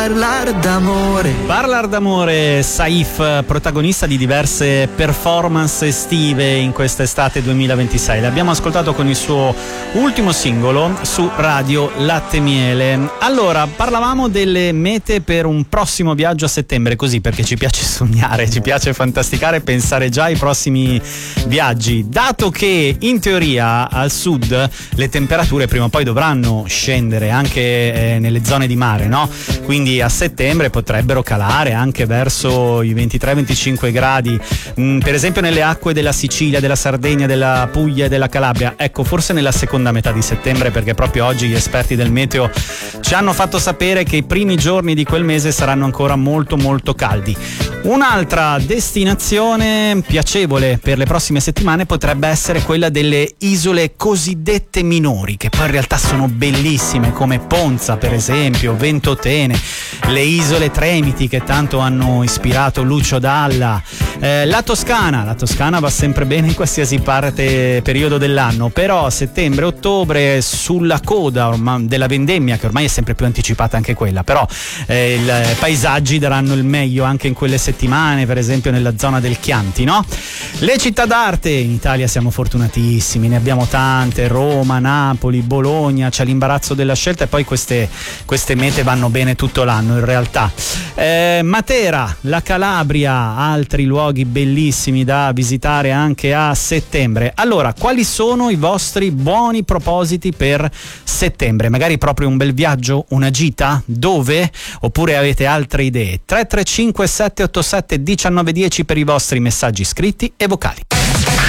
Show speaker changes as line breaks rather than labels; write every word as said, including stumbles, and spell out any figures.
Parlar d'amore.
Parlar d'amore, Saif, protagonista di diverse performance estive in quest'estate duemilaventisei. L'abbiamo ascoltato con il suo ultimo singolo su Radio Latte Miele. Allora, parlavamo delle mete per un prossimo viaggio a settembre, così perché ci piace sognare, ci piace fantasticare, pensare già ai prossimi viaggi. Dato che in teoria al sud le temperature prima o poi dovranno scendere anche eh, nelle zone di mare, no? Quindi a settembre potrebbero calare anche verso i ventitré venticinque gradi, mm, per esempio nelle acque della Sicilia, della Sardegna, della Puglia e della Calabria. Ecco, forse nella seconda metà di settembre, perché proprio oggi gli esperti del meteo ci hanno fatto sapere che i primi giorni di quel mese saranno ancora molto molto caldi. Un'altra destinazione piacevole per le prossime settimane potrebbe essere quella delle isole cosiddette minori, che poi in realtà sono bellissime, come Ponza per esempio, Ventotene, le isole Tremiti che tanto hanno ispirato Lucio Dalla, eh, la Toscana. La Toscana va sempre bene in qualsiasi parte periodo dell'anno, però settembre, ottobre sulla coda ormai della vendemmia, che ormai è sempre più anticipata anche quella, però eh, i paesaggi daranno il meglio anche in quelle settimane, per esempio nella zona del Chianti, no? Le città d'arte in Italia siamo fortunatissimi, ne abbiamo tante: Roma, Napoli, Bologna. C'è l'imbarazzo della scelta e poi queste, queste mete vanno bene tutto l'anno in realtà. eh, Matera, la Calabria, altri luoghi bellissimi da visitare anche a settembre. Allora, quali sono i vostri buoni propositi per settembre? Magari proprio un bel viaggio, una gita? Dove? Oppure avete altre idee? tre tre cinque sette otto sette uno nove uno zero per i vostri messaggi scritti e vocali.